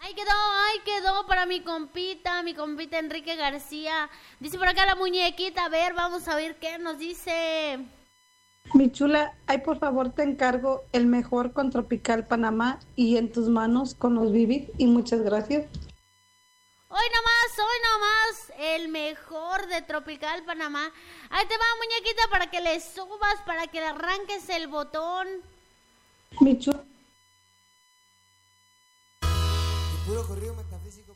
Ahí quedó para mi compita Enrique García. Dice por acá la muñequita, a ver, vamos a ver qué nos dice. Mi chula, ay, por favor, te encargo el mejor con Tropical Panamá y en tus manos con los Vivid y muchas gracias. Hoy nomás, el mejor de Tropical Panamá. Ahí te va, muñequita, para que le subas, para que le arranques el botón. Mi chula. Puro corrido metafísico.